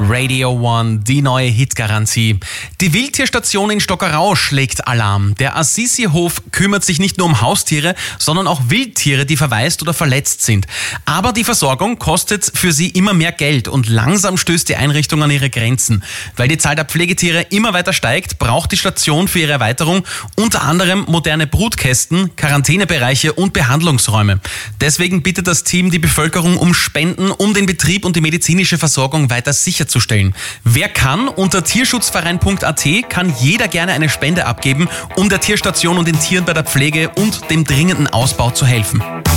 Radio One, die neue Hitgarantie. Die Wildtierstation in Stockerau schlägt Alarm. Der Assisi-Hof kümmert sich nicht nur um Haustiere, sondern auch Wildtiere, die verwaist oder verletzt sind. Aber die Versorgung kostet für sie immer mehr Geld und langsam stößt die Einrichtung an ihre Grenzen. Weil die Zahl der Pflegetiere immer weiter steigt, braucht die Station für ihre Erweiterung unter anderem moderne Brutkästen, Quarantänebereiche und Behandlungsräume. Deswegen bittet das Team die Bevölkerung um Spenden, um den Betrieb und die medizinische Versorgung weiter sicherzustellen. Wer kann, unter tierschutzverein.at kann jeder gerne eine Spende abgeben, um der Tierstation und den Tieren bei der Pflege und dem dringenden Ausbau zu helfen.